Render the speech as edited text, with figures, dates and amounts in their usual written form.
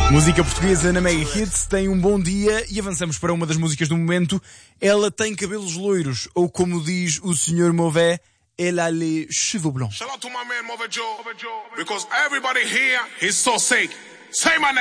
Música portuguesa na Mega Hits tem um bom dia e avançamos para uma das músicas do momento. Ela tem cabelos loiros, ou como diz o Sr. Mauvais, elle a les cheveux blancs. Shout out to my man Mauvais Joe, because everybody here, he's so sick. Say my name.